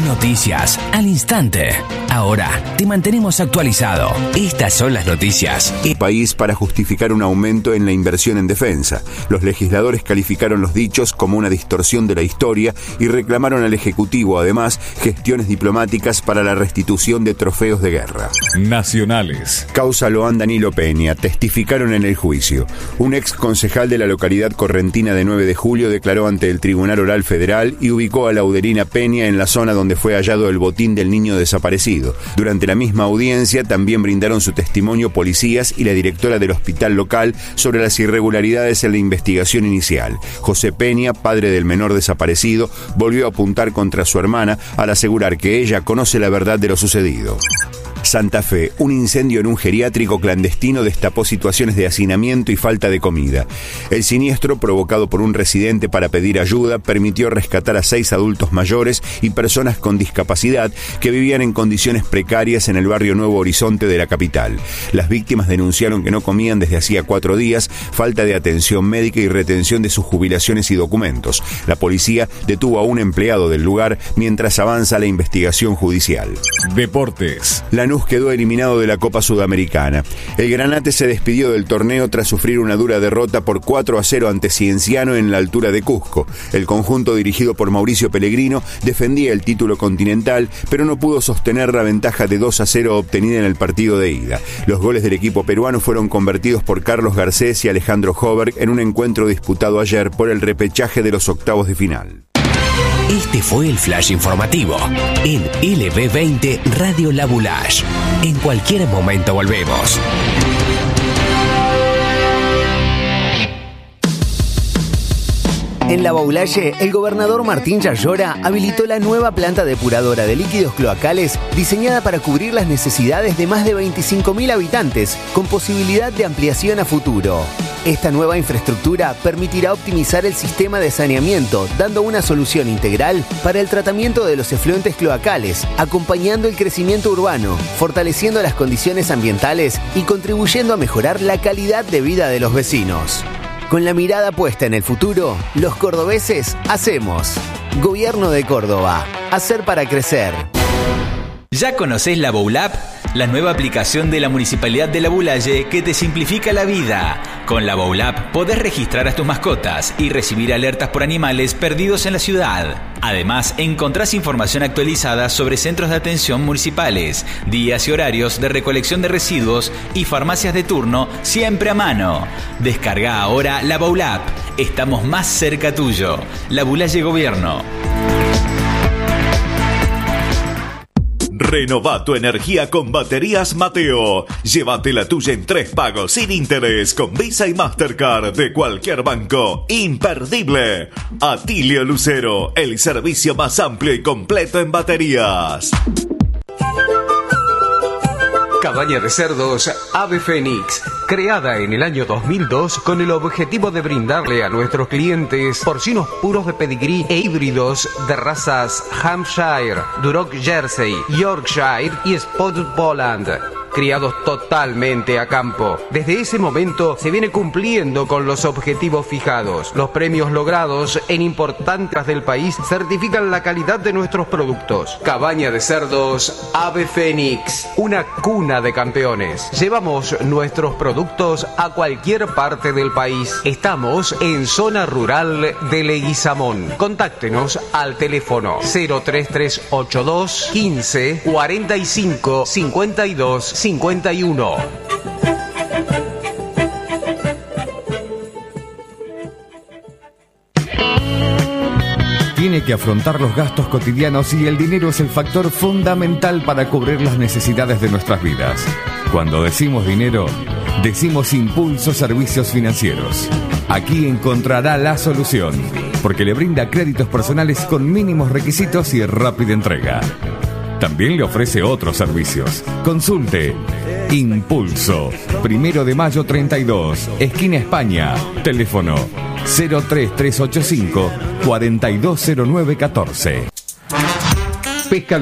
Noticias al instante. Ahora te mantenemos actualizado. Estas son las noticias. El país para justificar un aumento en la inversión en defensa. Los legisladores calificaron los dichos como una distorsión de la historia y reclamaron al Ejecutivo, además, gestiones diplomáticas para la restitución de trofeos de guerra. Nacionales. Causa Loan Danilo Peña. Testificaron en el juicio. Un ex concejal de la localidad correntina de 9 de julio declaró ante el Tribunal Oral Federal y ubicó a Laudelina Peña en la zona donde fue hallado el botín del niño desaparecido. Durante la misma audiencia también brindaron su testimonio policías y la directora del hospital local sobre las irregularidades en la investigación inicial. José Peña, padre del menor desaparecido, volvió a apuntar contra su hermana al asegurar que ella conoce la verdad de lo sucedido. Santa Fe, un incendio en un geriátrico clandestino destapó situaciones de hacinamiento y falta de comida. El siniestro, provocado por un residente para pedir ayuda, permitió rescatar a 6 adultos mayores y personas con discapacidad que vivían en condiciones precarias en el barrio Nuevo Horizonte de la capital. Las víctimas denunciaron que no comían desde hacía 4 días, falta de atención médica y retención de sus jubilaciones y documentos. La policía detuvo a un empleado del lugar mientras avanza la investigación judicial. Deportes. Lanús quedó eliminado de la Copa Sudamericana. El Granate se despidió del torneo tras sufrir una dura derrota por 4-0 ante Cienciano en la altura de Cusco. El conjunto dirigido por Mauricio Pellegrino defendía el título continental, pero no pudo sostener la ventaja de 2-0 obtenida en el partido de ida. Los goles del equipo peruano fueron convertidos por Carlos Garcés y Alejandro Hoberg en un encuentro disputado ayer por el repechaje de los octavos de final. Este fue el flash informativo en LB20 Radio La Boulaye. En cualquier momento volvemos. En La Boulaye, el gobernador Martín Yayora habilitó la nueva planta depuradora de líquidos cloacales diseñada para cubrir las necesidades de más de 25.000 habitantes, con posibilidad de ampliación a futuro. Esta nueva infraestructura permitirá optimizar el sistema de saneamiento, dando una solución integral para el tratamiento de los efluentes cloacales, acompañando el crecimiento urbano, fortaleciendo las condiciones ambientales y contribuyendo a mejorar la calidad de vida de los vecinos. Con la mirada puesta en el futuro, los cordobeses hacemos. Gobierno de Córdoba. Hacer para crecer. ¿Ya conocés la Boulap? La nueva aplicación de la Municipalidad de La Boulaye que te simplifica la vida. Con la Boulap podés registrar a tus mascotas y recibir alertas por animales perdidos en la ciudad. Además, encontrás información actualizada sobre centros de atención municipales, días y horarios de recolección de residuos y farmacias de turno siempre a mano. Descarga ahora la Boulap. Estamos más cerca tuyo. La Boulaye Gobierno. Renová tu energía con Baterías Mateo. Llévate la tuya en 3 pagos sin interés con Visa y Mastercard de cualquier banco. Imperdible. Atilio Lucero, el servicio más amplio y completo en baterías. Cabaña de cerdos Ave Fénix, creada en el año 2002 con el objetivo de brindarle a nuestros clientes porcinos puros de pedigrí e híbridos de razas Hampshire, Duroc Jersey, Yorkshire y Spotted Poland, criados totalmente a campo. Desde ese momento se viene cumpliendo con los objetivos fijados. Los premios logrados en importantes del país certifican la calidad de nuestros productos. Cabaña de cerdos Ave Fénix, una cuna de campeones. Llevamos nuestros productos a cualquier parte del país. Estamos en zona rural de Leguizamón. Contáctenos al teléfono 03382 15 45 52 51. Tiene que afrontar los gastos cotidianos y el dinero es el factor fundamental para cubrir las necesidades de nuestras vidas. Cuando decimos dinero, decimos Impulso Servicios Financieros. Aquí encontrará la solución, porque le brinda créditos personales con mínimos requisitos y rápida entrega. También le ofrece otros servicios. Consulte Impulso, 1 de mayo 32, esquina España. Teléfono 03385 420914. Pesca